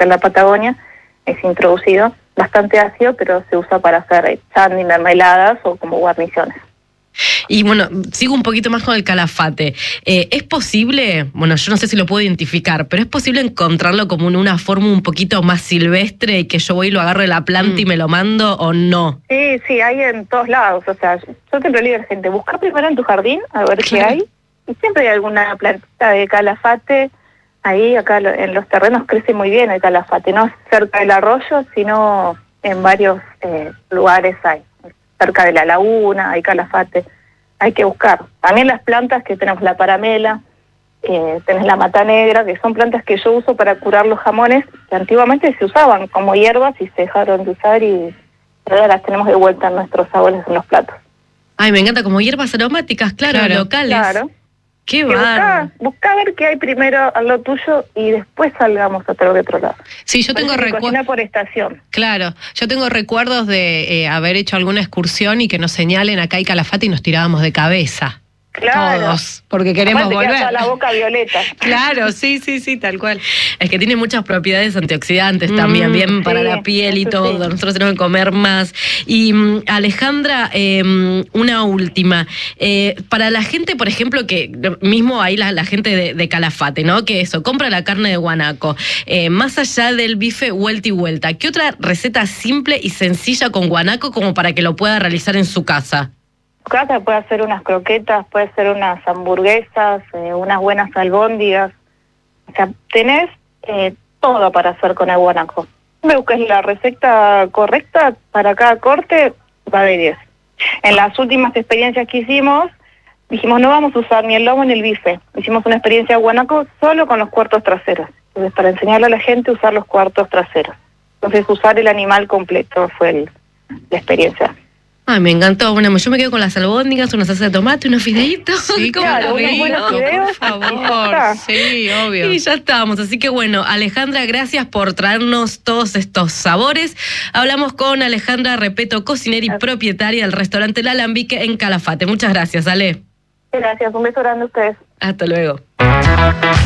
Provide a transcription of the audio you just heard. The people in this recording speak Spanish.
acá en la Patagonia, es introducido, bastante ácido, pero se usa para hacer chandy, mermeladas o como guarniciones. Y bueno, sigo un poquito más con el calafate. ¿Es posible, bueno, yo no sé si lo puedo identificar, pero es posible encontrarlo como en una forma un poquito más silvestre y que yo voy y lo agarro de la planta y me lo mando o no? Sí, hay en todos lados. O sea, yo siempre le digo a la gente, busca primero en tu jardín a ver qué hay. Y siempre hay alguna plantita de calafate. Ahí, acá en los terrenos crece muy bien el calafate, no cerca del arroyo, sino en varios lugares hay. Cerca de la laguna hay calafate, hay que buscar. También las plantas que tenemos, la paramela, tenés la mata negra, que son plantas que yo uso para curar los jamones, que antiguamente se usaban como hierbas y se dejaron de usar y ahora las tenemos de vuelta en nuestros sabores en los platos. Ay, me encanta, como hierbas aromáticas, claro. Locales. Claro. Qué bárbaro. Busca ver qué hay primero a lo tuyo y después salgamos a otro lado. Sí, yo tengo recuerdos. Por estación. Claro, yo tengo recuerdos de haber hecho alguna excursión y que nos señalen acá hay calafate y nos tirábamos de cabeza. Claro. Todos, porque queremos volver. Toda la boca violeta. Claro, sí, tal cual. Es que tiene muchas propiedades antioxidantes también, bien para la piel y todo. Sí. Nosotros tenemos que comer más. Y Alejandra, una última. Para la gente, por ejemplo, que mismo ahí la gente de Calafate, ¿no? Que eso, compra la carne de guanaco. Más allá del bife vuelta y vuelta, ¿qué otra receta simple y sencilla con guanaco como para que lo pueda realizar en su casa? Casa puede hacer unas croquetas, puede hacer unas hamburguesas, unas buenas albóndigas. O sea, tenés todo para hacer con el guanaco. Me busques la receta correcta para cada corte, va de 10. En las últimas experiencias que hicimos, dijimos no vamos a usar ni el lomo ni el bife. Hicimos una experiencia de guanaco solo con los cuartos traseros. Entonces, para enseñarle a la gente a usar los cuartos traseros. Entonces, usar el animal completo fue la experiencia. Ay, me encantó. Bueno, yo me quedo con las albóndigas, una salsa de tomate, unos fideitos. Sí, claro, unos buenos fideos, por favor. Sí, obvio. Y ya estamos. Así que bueno, Alejandra, gracias por traernos todos estos sabores. Hablamos con Alejandra Repetto, cocinera y propietaria del restaurante El Alambique en Calafate. Muchas gracias, Ale. Gracias, un beso grande a ustedes. Hasta luego.